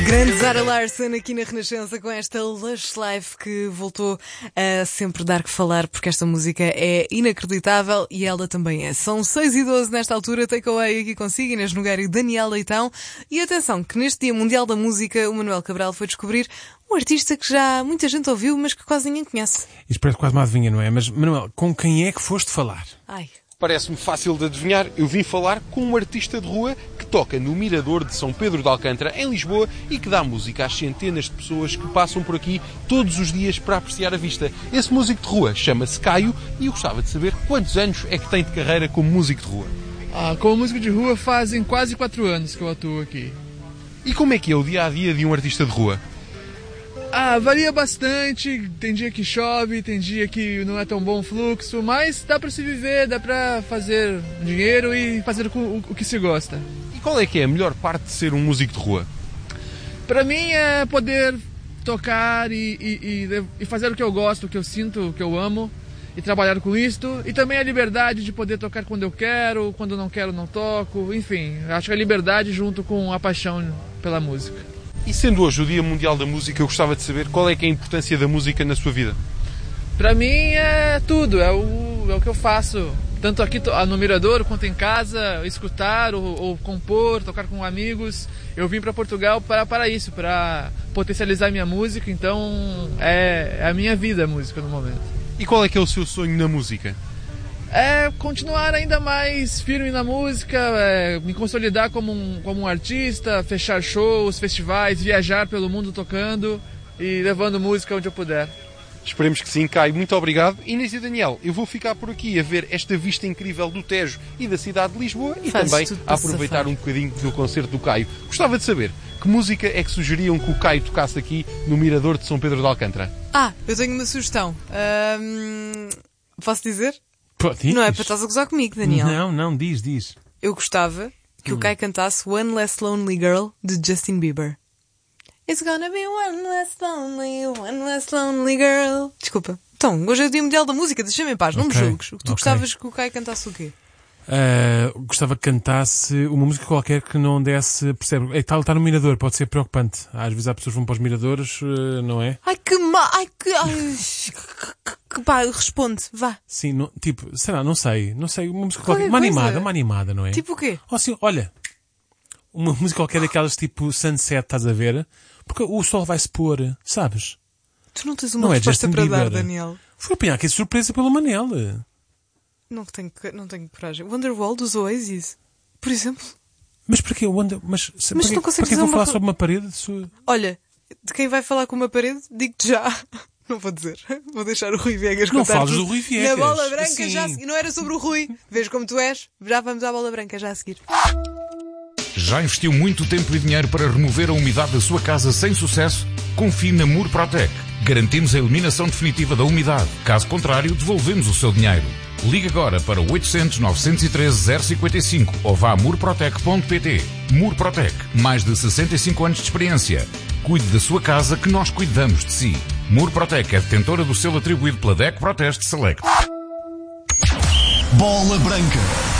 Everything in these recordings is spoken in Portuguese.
Grande Zara Larsson aqui na Renascença com esta Lush Life que voltou a sempre dar que falar, porque esta música é inacreditável e ela também é. São 6h12 nesta altura, Takeaway aqui consigo, Inês Nogueira e Daniel Leitão. E atenção, que neste Dia Mundial da Música o Manuel Cabral foi descobrir um artista que já muita gente ouviu, mas que quase ninguém conhece. Isto parece quase uma adivinha, não é? Mas, Manuel, com quem é que foste falar? Ai... Parece-me fácil de adivinhar, eu vim falar com um artista de rua que toca no Mirador de São Pedro de Alcântara, em Lisboa, e que dá música às centenas de pessoas que passam por aqui todos os dias para apreciar a vista. Esse músico de rua chama-se Caio e eu gostava de saber quantos anos é que tem de carreira como músico de rua. Como músico de rua fazem quase 4 anos que eu atuo aqui. E como é que é o dia-a-dia de um artista de rua? Varia bastante, tem dia que chove, tem dia que não é tão bom o fluxo, mas dá pra se viver, dá pra fazer dinheiro e fazer o que se gosta. E qual é que é a melhor parte de ser um músico de rua? Pra mim é poder tocar e fazer o que eu gosto, o que eu sinto, o que eu amo, e trabalhar com isto, e também a liberdade de poder tocar quando eu quero, quando não quero não toco, enfim, acho que a liberdade junto com a paixão pela música. E sendo hoje o Dia Mundial da Música, eu gostava de saber qual é que é a importância da música na sua vida. Pra mim é tudo, é o que eu faço, tanto aqui no Mirador quanto em casa, escutar ou compor, tocar com amigos. Eu vim para Portugal para isso, para potencializar minha música, então é a minha vida a música no momento. E qual é que é o seu sonho na música? É continuar ainda mais firme na música, me consolidar como um artista, fechar shows, festivais, viajar pelo mundo tocando e levando música onde eu puder. Esperemos que sim, Caio. Muito obrigado. Inês e Daniel, eu vou ficar por aqui a ver esta vista incrível do Tejo e da cidade de Lisboa e também a aproveitar um bocadinho do concerto do Caio. Gostava de saber que música é que sugeriam que o Caio tocasse aqui no Mirador de São Pedro de Alcântara? Eu tenho uma sugestão. Posso dizer? Diz. Não é para estás a gozar comigo, Daniel. Não, diz. Eu gostava que o Caio cantasse One Less Lonely Girl, de Justin Bieber. It's gonna be one less lonely girl. Desculpa. Então, hoje é o Dia Mundial da Música, deixa-me em paz, não me julgues. Tu gostavas que o Caio cantasse o quê? Gostava que cantasse uma música qualquer que não desse, percebe? Está no Mirador, pode ser preocupante. Às vezes há pessoas que vão para os miradores, não é? Pá, responde, vá. Sim, tipo, sei lá, não sei, uma música Qualquer qualquer, coisa. uma animada, não é? Tipo o quê? Ou assim, olha, uma música qualquer daquelas tipo Sunset, estás a ver? Porque o sol vai se pôr, sabes? Tu não tens uma Não é resposta Justin para dar, Bieber. Daniel. Fui apanhar aqui surpresa pelo Manel. Não tenho coragem. Wonderwall dos Oasis, por exemplo. Mas para quê? Mas tu não consegues para quem dizer vou uma falar co- sobre uma parede? Olha, de quem vai falar com uma parede, digo-te já. Não vou dizer. Vou deixar o Rui Viegas Não contar fales tudo. do Rui Viegas. Na bola branca Sim. já a seguir. Não era sobre o Rui. Vês como tu és? Já vamos à bola branca já a seguir. Já investiu muito tempo e dinheiro para remover a umidade da sua casa sem sucesso? Confie na Murprotec. Garantimos a eliminação definitiva da umidade. Caso contrário, devolvemos o seu dinheiro. Ligue agora para 800 913 055 ou vá a murprotec.pt. Murprotec. Mais de 65 anos de experiência. Cuide da sua casa que nós cuidamos de si. Murprotec é detentora do selo atribuído pela DECO Proteste Select. Bola Branca.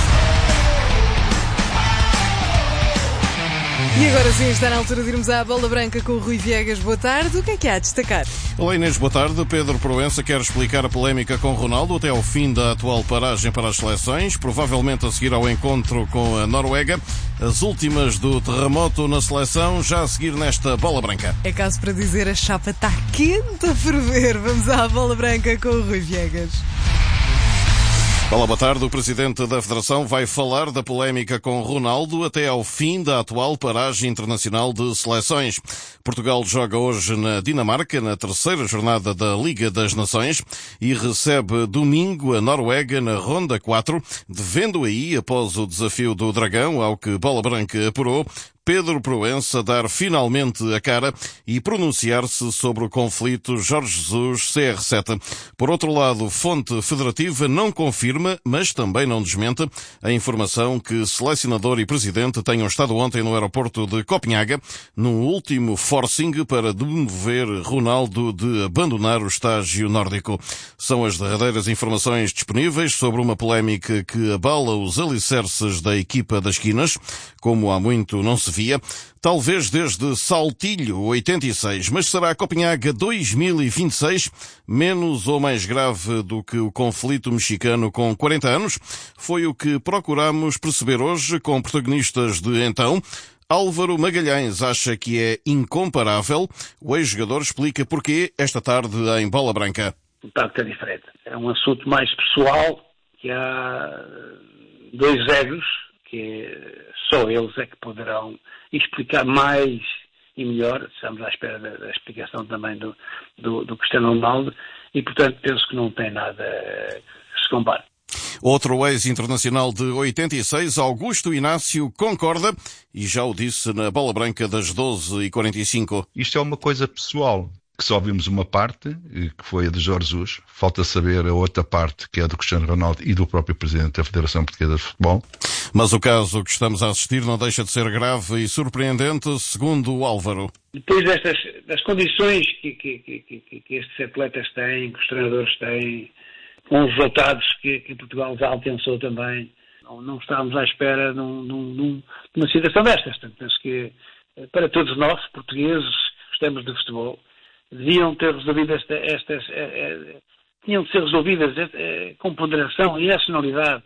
E agora sim, está na altura de irmos à bola branca com o Rui Viegas. Boa tarde. O que é que há a destacar? Olá Inês, boa tarde. Pedro Proença quer explicar a polémica com Ronaldo até ao fim da atual paragem para as seleções, provavelmente a seguir ao encontro com a Noruega. As últimas do terremoto na seleção, já a seguir nesta bola branca. É caso para dizer, a chapa está quente a ferver. Vamos à bola branca com o Rui Viegas. Olá, boa tarde. O presidente da Federação vai falar da polémica com Ronaldo até ao fim da atual paragem internacional de seleções. Portugal joga hoje na Dinamarca, na terceira jornada da Liga das Nações, e recebe domingo a Noruega na Ronda 4, devendo aí, após o desafio do Dragão, ao que Bola Branca apurou, Pedro Proença dar finalmente a cara e pronunciar-se sobre o conflito Jorge Jesus-CR7. Por outro lado, fonte federativa não confirma, mas também não desmente, a informação que selecionador e presidente tenham estado ontem no aeroporto de Copenhaga, num último forcing para demover Ronaldo de abandonar o estágio nórdico. São as derradeiras informações disponíveis sobre uma polémica que abala os alicerces da equipa das Quinas, como há muito não se via, talvez desde Saltilho 86, mas será Copenhaga 2026 menos ou mais grave do que o conflito mexicano com 40 anos? Foi o que procuramos perceber hoje com protagonistas de então. Álvaro Magalhães acha que é incomparável. O ex-jogador explica porquê esta tarde em Bola Branca. O tático é diferente. É um assunto mais pessoal, que há dois egos, que só eles é que poderão explicar mais e melhor. Estamos à espera da explicação também do Cristiano Ronaldo e, portanto, penso que não tem nada que se compare. Outro ex-internacional de 86, Augusto Inácio, concorda e já o disse na Bola Branca das 12h45. Isto é uma coisa pessoal, que só vimos uma parte, que foi a de Jorge Jesus. Falta saber a outra parte, que é a do Cristiano Ronaldo e do próprio Presidente da Federação Portuguesa de Futebol. Mas o caso que estamos a assistir não deixa de ser grave e surpreendente, segundo o Álvaro. Depois das condições que estes atletas têm, que os treinadores têm, com os resultados que Portugal já alcançou também, não estávamos à espera de uma situação destas. Portanto, penso que para todos nós, portugueses, gostamos de futebol, deviam ter resolvido tinham de ser resolvidas com ponderação e nacionalidade,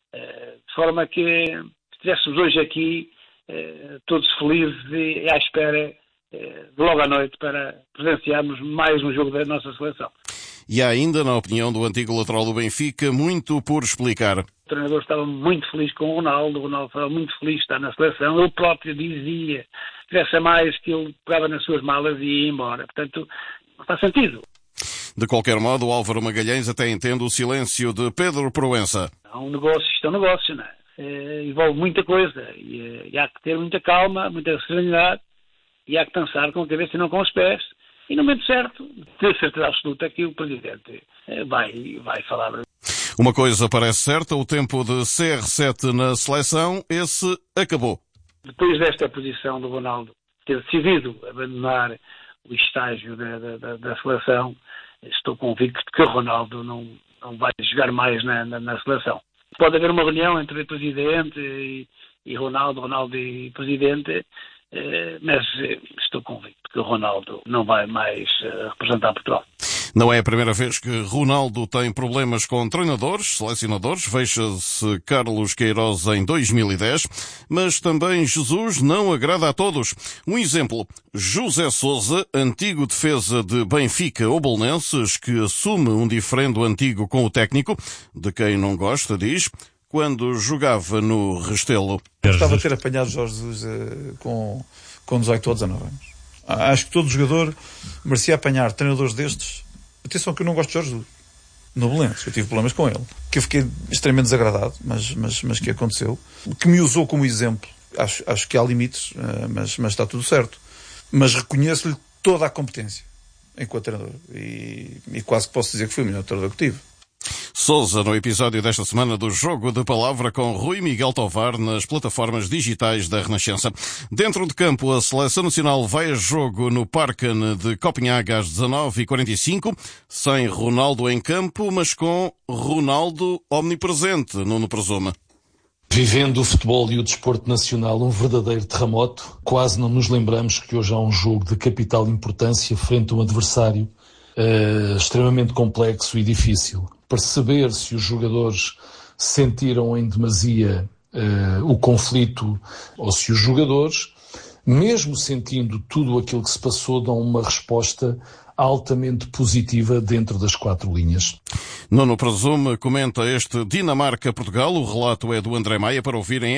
de forma que estivéssemos hoje aqui todos felizes e à espera de logo à noite para presenciarmos mais um jogo da nossa seleção. E há ainda, na opinião do antigo lateral do Benfica, muito por explicar. O treinador estava muito feliz com o Ronaldo estava muito feliz de estar na seleção, ele próprio dizia que tivesse mais que ele pegava nas suas malas e ia embora. Portanto, não faz sentido. De qualquer modo, o Álvaro Magalhães até entende o silêncio de Pedro Proença. Isto é um negócio, não é? Envolve muita coisa e há que ter muita calma, muita serenidade e há que pensar com a cabeça e não com os pés. E no momento certo, ter certeza absoluta que o Presidente vai falar. Uma coisa parece certa, o tempo de CR7 na seleção, esse acabou. Depois desta posição do Ronaldo ter decidido abandonar o estágio da seleção, estou convicto que o Ronaldo não vai jogar mais na seleção. Pode haver uma reunião entre o Presidente e Ronaldo e Presidente, mas estou convicto que o Ronaldo não vai mais representar Portugal. Não é a primeira vez que Ronaldo tem problemas com treinadores, selecionadores. Veja-se Carlos Queiroz em 2010, mas também Jesus não agrada a todos. Um exemplo, José Sousa, antigo defesa de Benfica ou Belenenses, que assume um diferendo antigo com o técnico, de quem não gosta, diz, quando jogava no Restelo. Gostava de ter apanhado Jorge Jesus com 18 ou 19 anos. Acho que todo jogador merecia apanhar treinadores destes. Atenção que eu não gosto de Jorge Jesus. No Belenenses, eu tive problemas com ele. Que eu fiquei extremamente desagradado, mas que aconteceu. Que me usou como exemplo. Acho que há limites, mas está tudo certo. Mas reconheço-lhe toda a competência enquanto treinador. E quase que posso dizer que foi o melhor treinador que tive. Sousa, no episódio desta semana do Jogo de Palavra com Rui Miguel Tovar nas plataformas digitais da Renascença. Dentro de campo, a Seleção Nacional vai a jogo no Parken de Copenhaga às 19h45, sem Ronaldo em campo, mas com Ronaldo omnipresente, Nuno Presume. Vivendo o futebol e o desporto nacional um verdadeiro terremoto, quase não nos lembramos que hoje há um jogo de capital importância frente a um adversário extremamente complexo e difícil. Perceber se os jogadores sentiram em demasia o conflito ou se os jogadores, mesmo sentindo tudo aquilo que se passou, dão uma resposta altamente positiva dentro das quatro linhas. Nuno Presume comenta este Dinamarca-Portugal. O relato é do André Maia para ouvir em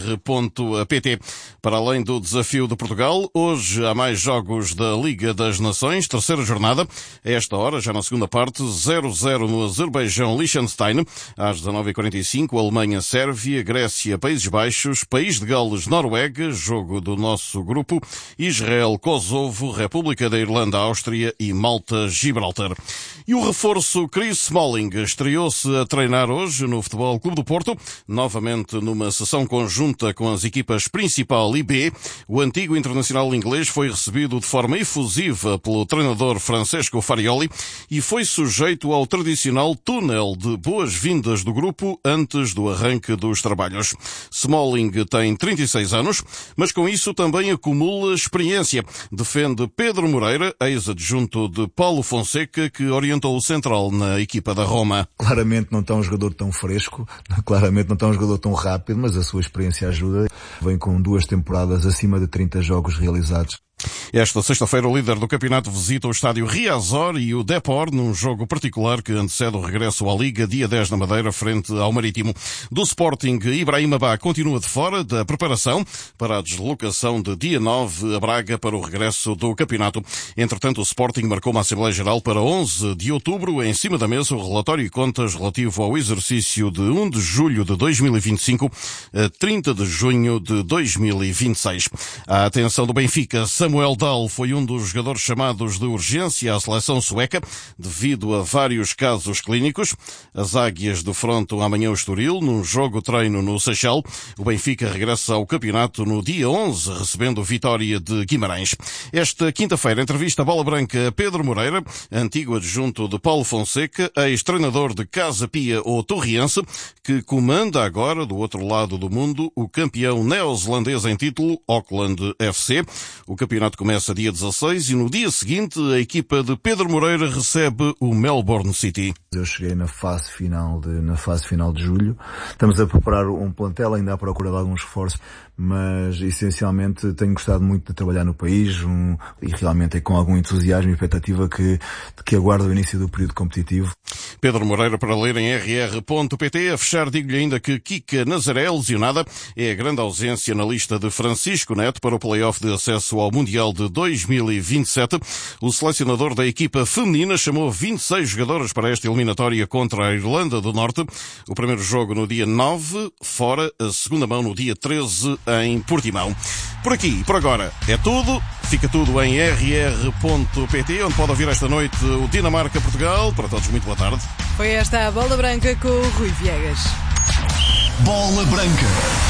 rr.pt. Para além do desafio de Portugal, hoje há mais jogos da Liga das Nações, terceira jornada. A esta hora, já na segunda parte, 0-0 no Azerbaijão-Liechtenstein. Às 19h45, Alemanha-Sérvia, Grécia-Países Baixos, País de Gales-Noruega, jogo do nosso grupo, Israel-Kosovo, República da Irlanda-Áustria e Malta-Gibraltar. E o reforço Chris Smalling estreou-se a treinar hoje no Futebol Clube do Porto, novamente numa sessão conjunta com as equipas principal e B. O antigo internacional inglês foi recebido de forma efusiva pelo treinador Francesco Farioli e foi sujeito ao tradicional túnel de boas-vindas do grupo antes do arranque dos trabalhos. Smalling tem 36 anos, mas com isso também acumula experiência, defende Pedro Moreira, ex-adjunto de Paulo Fonseca, que orientou o central na equipa da Roma. Claramente não está um jogador tão fresco, claramente não está um jogador tão rápido, mas a sua experiência ajuda. Vem com 2 temporadas acima de 30 jogos realizados. Esta sexta-feira o líder do campeonato visita o estádio Riazor e o Depor num jogo particular que antecede o regresso à Liga dia 10 na Madeira frente ao Marítimo. Do Sporting, Ibrahim Abá continua de fora da preparação para a deslocação de dia 9 a Braga para o regresso do campeonato. Entretanto, o Sporting marcou uma Assembleia Geral para 11 de outubro. Em cima da mesa o relatório e contas relativo ao exercício de 1 de julho de 2025 a 30 de junho de 2026. A atenção do Benfica, Samuel Dahl foi um dos jogadores chamados de urgência à seleção sueca devido a vários casos clínicos. As Águias defrontam amanhã o Estoril num jogo-treino no Seixal. O Benfica regressa ao campeonato no dia 11, recebendo Vitória de Guimarães. Esta quinta-feira, entrevista a Bola Branca a Pedro Moreira, antigo adjunto de Paulo Fonseca, ex-treinador de Casa Pia ou Torriense, que comanda agora, do outro lado do mundo, o campeão neozelandês em título, Auckland FC. O campeonato começa dia 16 e no dia seguinte a equipa de Pedro Moreira recebe o Melbourne City. Eu cheguei na fase final de julho. Estamos a preparar um plantel, ainda à procura de alguns reforços, mas essencialmente tenho gostado muito de trabalhar no país e realmente é com algum entusiasmo e expectativa que aguardo o início do período competitivo. Pedro Moreira para ler em rr.pt. A fechar, digo-lhe ainda que Kika Nazaré, lesionada, é a grande ausência na lista de Francisco Neto para o play-off de acesso ao Mundial de 2027. O selecionador da equipa feminina chamou 26 jogadoras para esta eliminatória contra a Irlanda do Norte. O primeiro jogo no dia 9, fora, a segunda mão no dia 13 em Portimão. Por aqui e por agora é tudo. Fica tudo em rr.pt, onde pode ouvir esta noite o Dinamarca-Portugal. Para todos, muito boa tarde. Foi esta a Bola Branca com o Rui Viegas. Bola Branca.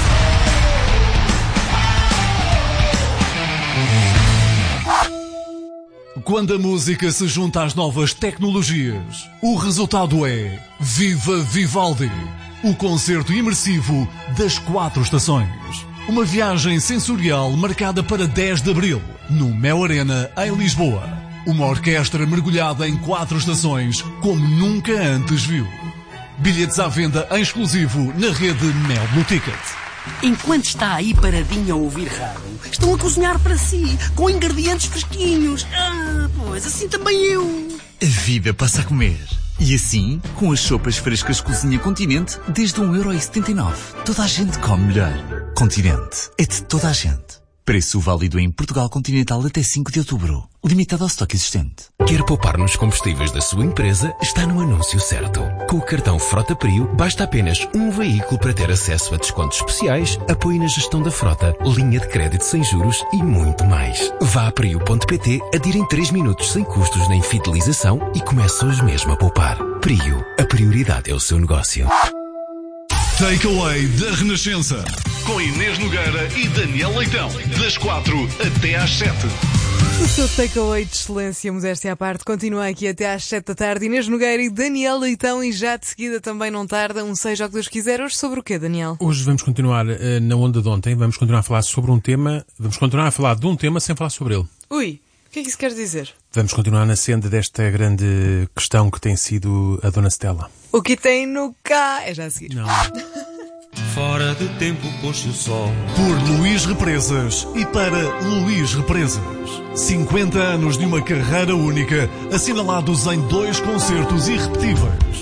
Quando a música se junta às novas tecnologias, o resultado é Viva Vivaldi, o concerto imersivo das 4 estações. Uma viagem sensorial marcada para 10 de abril, no Mel Arena, em Lisboa. Uma orquestra mergulhada em 4 estações, como nunca antes viu. Bilhetes à venda em exclusivo na rede Mel Blue Ticket. Enquanto está aí paradinho a ouvir rádio, estão a cozinhar para si, com ingredientes fresquinhos. Pois assim também eu. A vida passa a comer. E assim, com as sopas frescas Cozinha Continente, desde 1,79€. Toda a gente come melhor. Continente. É de toda a gente. Preço válido em Portugal Continental até 5 de outubro. Limitado ao estoque existente. Quer poupar nos combustíveis da sua empresa? Está no anúncio certo. Com o cartão Frota Prio, basta apenas um veículo para ter acesso a descontos especiais, apoio na gestão da frota, linha de crédito sem juros e muito mais. Vá a prio.pt, adira em 3 minutos sem custos nem fidelização e começa hoje mesmo a poupar. Prio, a prioridade é o seu negócio. Takeaway da Renascença, com Inês Nogueira e Daniel Leitão, das 4 até às 7. O seu takeaway de excelência, modéstia à parte, continua aqui até às 7 da tarde. Inês Nogueira e Daniel Leitão, e já de seguida também não tarda, seja o que Deus quiser. Hoje sobre o quê, Daniel? Hoje vamos continuar na onda de ontem, vamos continuar a falar sobre um tema, vamos continuar a falar de um tema sem falar sobre ele. Ui, o que é que isso quer dizer? Vamos continuar na senda desta grande questão que tem sido a Dona Stella. O que tem no cá? É já a seguir. Não. Fora de tempo pôs-se o sol. Por Luís Represas e para Luís Represas. 50 anos de uma carreira única, assinalados em 2 concertos irrepetíveis.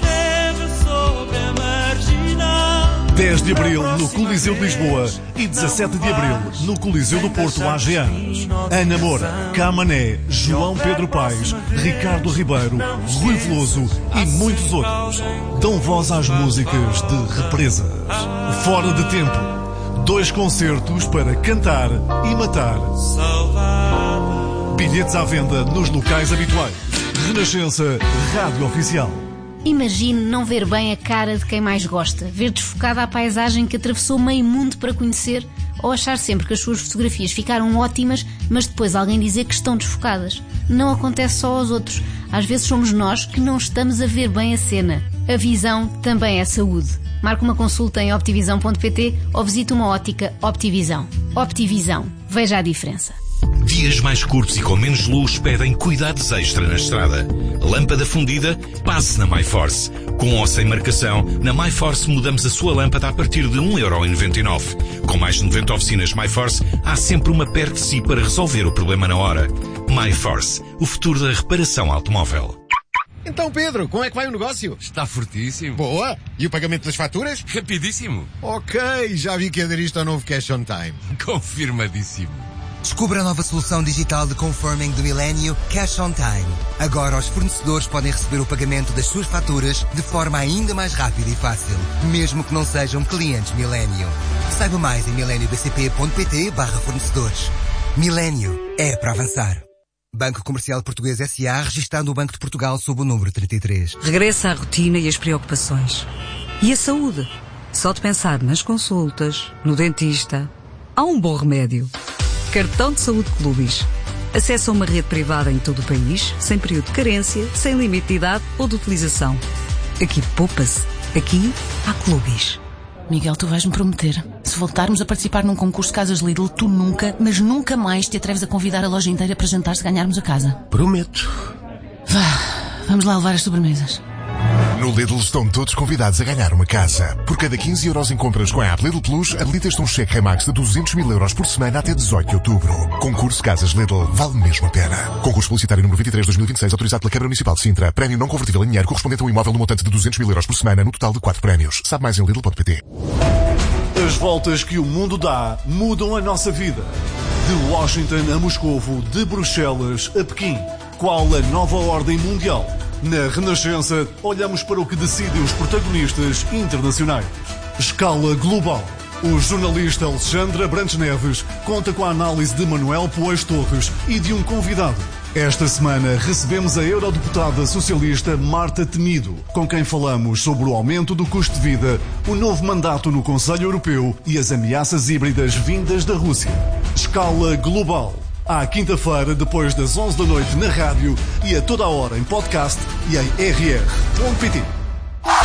10 de Abril no Coliseu de Lisboa e 17 de Abril no Coliseu do Porto AGAs. Ana Moura, Camané, João Pedro Paes, Ricardo Ribeiro, Rui Veloso e muitos outros dão voz às músicas de Represas. Fora de tempo. 2 concertos para cantar e matar. Bilhetes Bilhetes à venda nos locais habituais. Renascença Rádio Oficial. Imagine não ver bem a cara de quem mais gosta, ver desfocada a paisagem que atravessou meio mundo para conhecer, ou achar sempre que as suas fotografias ficaram ótimas, mas depois alguém dizer que estão desfocadas. Não acontece só aos outros. Às vezes somos nós que não estamos a ver bem a cena. A visão também é saúde. Marque uma consulta em optivisão.pt ou visite uma ótica Optivisão. Optivisão. Veja a diferença. Dias mais curtos e com menos luz pedem cuidados extra na estrada. Lâmpada fundida? Passe na MyForce. Com ou sem marcação, na MyForce mudamos a sua lâmpada a partir de 1,99€. Com mais de 90 oficinas MyForce, há sempre uma perto de si para resolver o problema na hora. MyForce, o futuro da reparação automóvel. Então, Pedro, como é que vai o negócio? Está fortíssimo. Boa! E o pagamento das faturas? Rapidíssimo. Ok, já vi que aderiste ao novo Cash on Time. Confirmadíssimo. Descubra a nova solução digital de confirming do Millennium, Cash on Time. Agora os fornecedores podem receber o pagamento das suas faturas de forma ainda mais rápida e fácil, mesmo que não sejam clientes Millennium. Saiba mais em millenniumbcp.pt/fornecedores. Millennium é para avançar. Banco Comercial Português S.A. registado no Banco de Portugal sob o número 33. Regressa à rotina e as preocupações. E a saúde? Só de pensar nas consultas, no dentista, há um bom remédio. Cartão de Saúde Clubis. Acesso a uma rede privada em todo o país, sem período de carência, sem limite de idade ou de utilização. Aqui poupa-se. Aqui há Clubis. Miguel, tu vais-me prometer. Se voltarmos a participar num concurso de casas Lidl, tu nunca, mas nunca mais te atreves a convidar a loja inteira para jantar se ganharmos a casa. Prometo. Vá, vamos lá levar as sobremesas. No Lidl estão todos convidados a ganhar uma casa. Por cada 15€ em compras com a app Lidl Plus, habilitas-te um cheque Remax de 200.000€ por semana até 18 de outubro. Concurso Casas Lidl. Vale mesmo a pena. Concurso publicitário número 23/2026, autorizado pela Câmara Municipal de Sintra. Prémio não convertível em dinheiro correspondente a um imóvel no montante de 200.000€ por semana, no total de 4 prémios. Sabe mais em Lidl.pt. As voltas que o mundo dá mudam a nossa vida. De Washington a Moscovo, de Bruxelas a Pequim. Qual a nova ordem mundial? Na Renascença, olhamos para o que decidem os protagonistas internacionais. Escala global. O jornalista Alexandre Abrantes Neves conta com a análise de Manuel Poés Torres e de um convidado. Esta semana recebemos a eurodeputada socialista Marta Temido, com quem falamos sobre o aumento do custo de vida, o novo mandato no Conselho Europeu e as ameaças híbridas vindas da Rússia. Escala global. À quinta-feira, depois das 11 da noite na rádio e a toda a hora em podcast e em rr.pt.